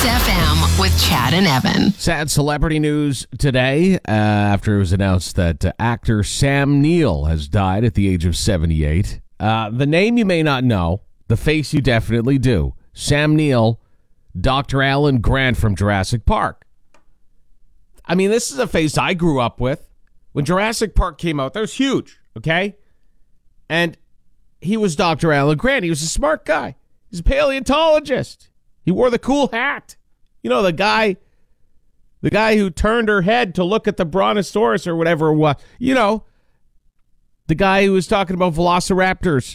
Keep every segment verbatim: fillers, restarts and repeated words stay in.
Cruise F M with Chad and Evan. Sad celebrity news today uh, after it was announced that uh, actor Sam Neill has died at the age of seventy-eight. Uh, the name you may not know, the face you definitely do. Sam Neill, Doctor Alan Grant from Jurassic Park. I mean, this is a face I grew up with. When Jurassic Park came out, that was huge, okay? And he was Doctor Alan Grant. He was a smart guy. He's a paleontologist. He wore the cool hat. You know, the guy the guy who turned her head to look at the brontosaurus or whatever it was. You know, the guy who was talking about velociraptors.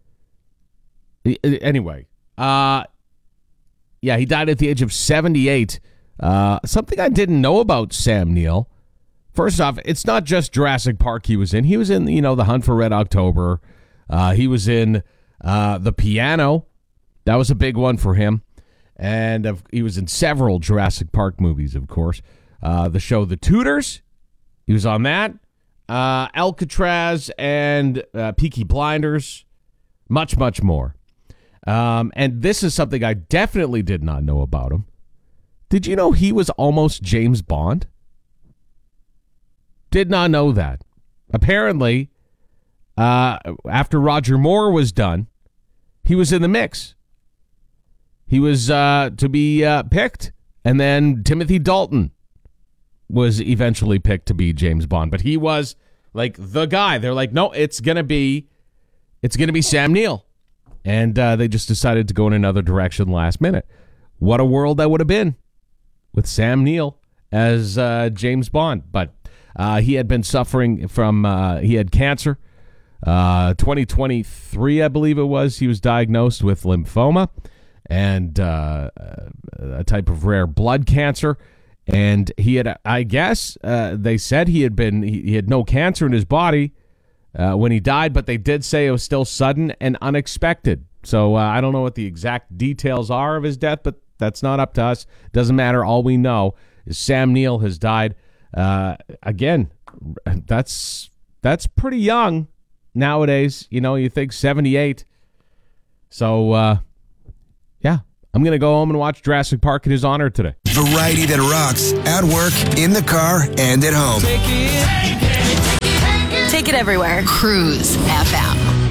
Anyway, uh, yeah, he died at the age of seventy-eight. Uh, something I didn't know about Sam Neill. First off, it's not just Jurassic Park he was in. He was in, you know, The Hunt for Red October. Uh, he was in uh, The Piano. That was a big one for him. And uh, he was in several Jurassic Park movies, of course. Uh, the show The Tudors, he was on that. Uh, Alcatraz and uh, Peaky Blinders, much, much more. Um, and this is something I definitely did not know about him. Did you know he was almost James Bond? Did not know that. Apparently, uh, after Roger Moore was done, he was in the mix. He was uh, to be uh, picked, and then Timothy Dalton was eventually picked to be James Bond. But he was like the guy. They're like, no, it's gonna be, it's gonna be Sam Neill, and uh, they just decided to go in another direction last minute. What a world that would have been with Sam Neill as uh, James Bond. But uh, he had been suffering from uh, he had cancer. Uh, twenty twenty-three, I believe it was. He was diagnosed with lymphoma and uh, a type of rare blood cancer. And he had, I guess, uh, they said he had been, he, he had no cancer in his body uh, when he died, but they did say it was still sudden and unexpected. So uh, I don't know what the exact details are of his death, but that's not up to us. Doesn't matter. All we know is Sam Neill has died. Uh, again, that's that's pretty young nowadays. You know, you think seventy-eight. So, uh, yeah, I'm going to go home and watch Jurassic Park in his honor today. Variety that rocks at work, in the car, and at home. Take it everywhere. Cruise F M.